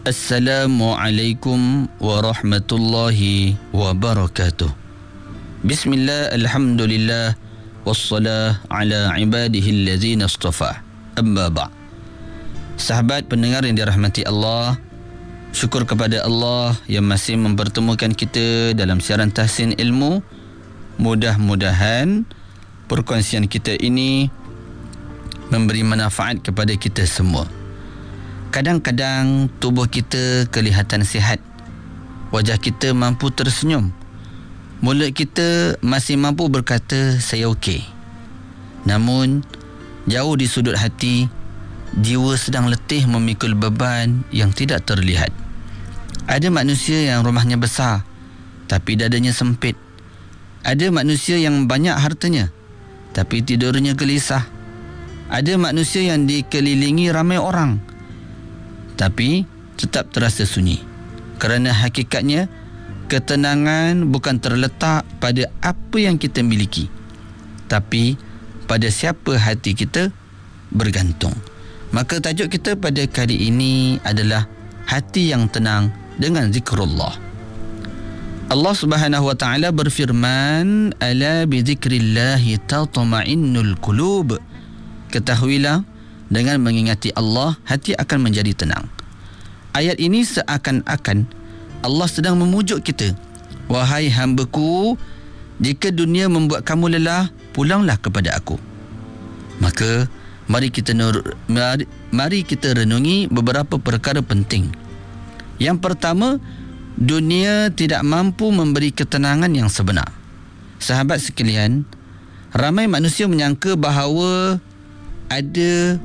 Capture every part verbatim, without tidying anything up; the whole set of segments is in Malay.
Assalamualaikum warahmatullahi wabarakatuh. Bismillah, alhamdulillah, wassalah ala ibadihi allazina astafa. Amma ba'. Sahabat pendengar yang dirahmati Allah, syukur kepada Allah yang masih mempertemukan kita dalam siaran Tahsin Ilmu. Mudah-mudahan perkongsian kita ini memberi manfaat kepada kita semua. Kadang-kadang tubuh kita kelihatan sihat, wajah kita mampu tersenyum, mulut kita masih mampu berkata saya okey. Namun jauh di sudut hati, jiwa sedang letih memikul beban yang tidak terlihat. Ada manusia yang rumahnya besar tapi dadanya sempit. Ada manusia yang banyak hartanya tapi tidurnya gelisah. Ada manusia yang dikelilingi ramai orang tapi tetap terasa sunyi. Kerana hakikatnya, ketenangan bukan terletak pada apa yang kita miliki, tapi pada siapa hati kita bergantung. Maka tajuk kita pada kali ini adalah hati yang tenang dengan zikrullah. Allah Subhanahu wa taala berfirman, "Ala bi dzikrillahi tatma'innul qulub." Ketahuilah, dengan mengingati Allah, hati akan menjadi tenang. Ayat ini seakan-akan Allah sedang memujuk kita. Wahai hamba-Ku, jika dunia membuat kamu lelah, pulanglah kepada Aku. Maka mari kita nur, mari, mari kita renungi beberapa perkara penting. Yang pertama, dunia tidak mampu memberi ketenangan yang sebenar. Sahabat sekalian, ramai manusia menyangka bahawa ada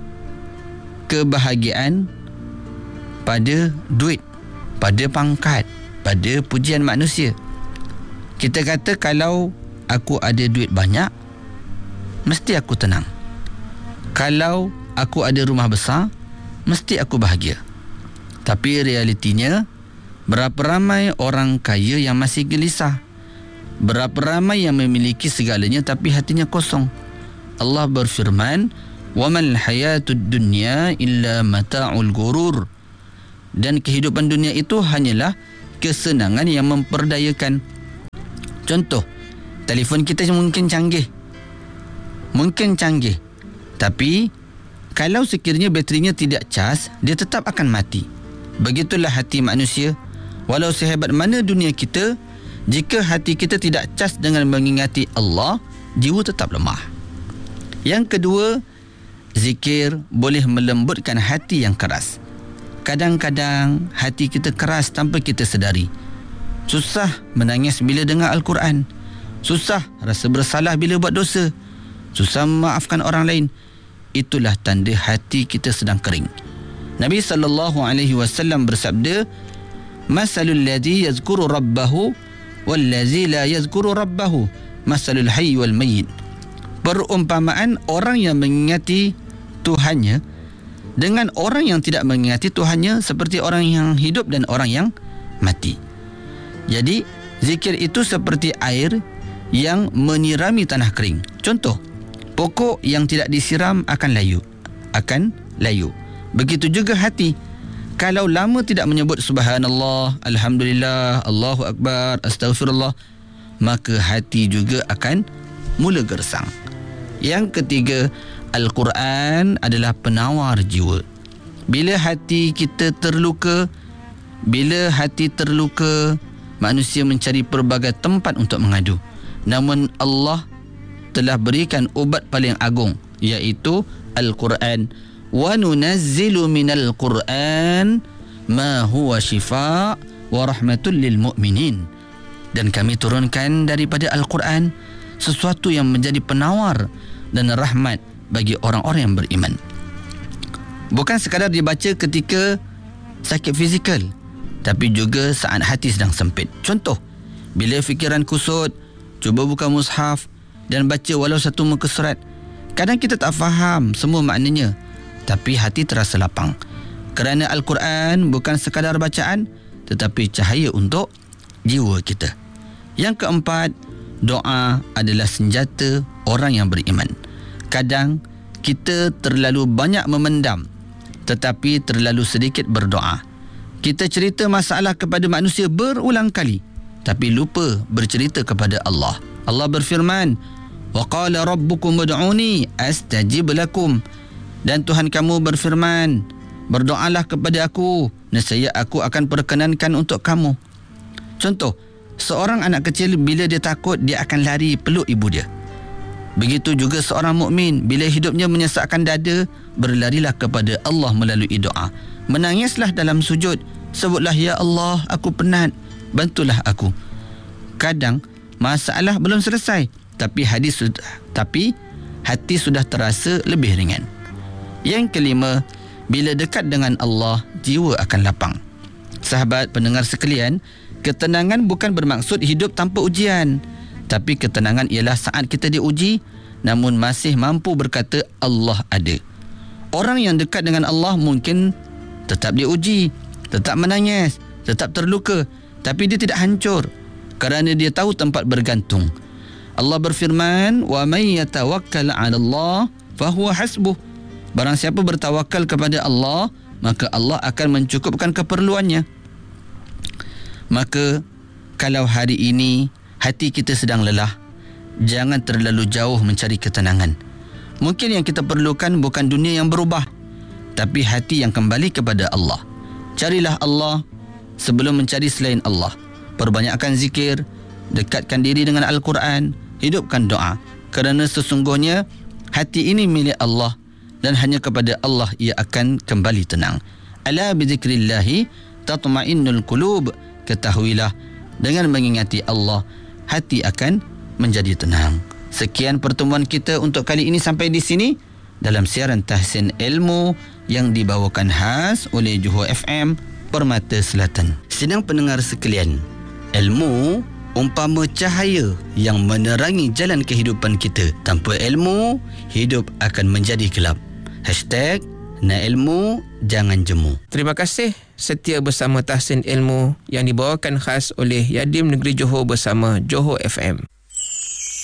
kebahagiaan pada duit, pada pangkat, pada pujian manusia. Kita kata kalau aku ada duit banyak, mesti aku tenang. Kalau aku ada rumah besar, mesti aku bahagia. Tapi realitinya, berapa ramai orang kaya yang masih gelisah? Berapa ramai yang memiliki segalanya tapi hatinya kosong? Allah berfirman, وَمَا الْحَيَاةُ الدُّنْيَا إِلَّا مَتَاعُ الْغُرُورِ. Dan kehidupan dunia itu hanyalah kesenangan yang memperdayakan. Contoh, telefon kita mungkin canggih, mungkin canggih, tapi kalau sekiranya baterinya tidak cas, dia tetap akan mati. Begitulah hati manusia. Walau sehebat mana dunia kita, jika hati kita tidak cas dengan mengingati Allah, jiwa tetap lemah. Yang kedua, zikir boleh melembutkan hati yang keras. Kadang-kadang hati kita keras tanpa kita sedari. Susah menangis bila dengar Al-Quran. Susah rasa bersalah bila buat dosa. Susah memaafkan orang lain. Itulah tanda hati kita sedang kering. Nabi sallallahu alaihi wasallam bersabda, "Masalul ladzi yazkuru rabbahu wal ladzi la yazkuru rabbahu, masalul hayy wal mayyit." Perumpamaan orang yang mengingati Tuhannya dengan orang yang tidak mengingati Tuhannya seperti orang yang hidup dan orang yang mati. Jadi, zikir itu seperti air yang menyirami tanah kering. Contoh, pokok yang tidak disiram akan layu, akan layu. Begitu juga hati. Kalau lama tidak menyebut subhanallah, alhamdulillah, Allahu akbar, astaghfirullah, maka hati juga akan mula gersang. Yang ketiga, Al-Quran adalah penawar jiwa. Bila hati kita terluka, bila hati terluka, manusia mencari pelbagai tempat untuk mengadu. Namun Allah telah berikan ubat paling agung, iaitu Al-Quran. Wa nunazzilu minal Quran ma huwa shifa' wa rahmatul lil mu'minin. Dan kami turunkan daripada Al-Quran sesuatu yang menjadi penawar dan rahmat bagi orang-orang yang beriman. Bukan sekadar dibaca ketika sakit fizikal, tapi juga saat hati sedang sempit. Contoh, bila fikiran kusut, cuba buka mushaf dan baca walau satu muka surat. Kadang kita tak faham semua maknanya, tapi hati terasa lapang. Kerana Al-Quran bukan sekadar bacaan, tetapi cahaya untuk jiwa kita. Yang keempat, doa adalah senjata orang yang beriman. Kadang kita terlalu banyak memendam, tetapi terlalu sedikit berdoa. Kita cerita masalah kepada manusia berulang kali, tapi lupa bercerita kepada Allah. Allah berfirman, wa qala rabbukum ud'uni astajib lakum. Dan Tuhan kamu berfirman, berdoalah kepada aku, nescaya aku akan perkenankan untuk kamu. Contoh, seorang anak kecil bila dia takut, dia akan lari peluk ibu dia. Begitu juga seorang mukmin, bila hidupnya menyesakkan dada, berlarilah kepada Allah melalui doa. Menangislah dalam sujud, sebutlah, ya Allah, aku penat, bantulah aku. Kadang masalah belum selesai, tapi hadis sudah, tapi hati sudah terasa lebih ringan. Yang kelima, bila dekat dengan Allah, jiwa akan lapang. Sahabat pendengar sekalian, ketenangan bukan bermaksud hidup tanpa ujian, tapi ketenangan ialah saat kita diuji, namun masih mampu berkata Allah ada. Orang yang dekat dengan Allah mungkin tetap diuji, tetap menangis, tetap terluka, tapi dia tidak hancur kerana dia tahu tempat bergantung. Allah berfirman, wa may yatawakkal 'ala Allah fahuwa hasbuh. Barang siapa bertawakal kepada Allah, maka Allah akan mencukupkan keperluannya. Maka kalau hari ini hati kita sedang lelah, jangan terlalu jauh mencari ketenangan. Mungkin yang kita perlukan bukan dunia yang berubah, tapi hati yang kembali kepada Allah. Carilah Allah sebelum mencari selain Allah. Perbanyakkan zikir, dekatkan diri dengan Al-Quran, hidupkan doa. Kerana sesungguhnya hati ini milik Allah dan hanya kepada Allah ia akan kembali tenang. Ala bizikrillahi tatma'innul qulub. Ketahuilah, dengan mengingati Allah, hati akan menjadi tenang. Sekian pertemuan kita untuk kali ini sampai di sini dalam siaran Tahsin Ilmu yang dibawakan khas oleh Johor F M Permata Selatan. Sidang pendengar sekalian, ilmu umpama cahaya yang menerangi jalan kehidupan kita. Tanpa ilmu, hidup akan menjadi gelap. Hashtag nak ilmu, jangan jemu. Terima kasih setia bersama Tahsin Ilmu yang dibawakan khas oleh Yadim Negeri Johor bersama Johor F M.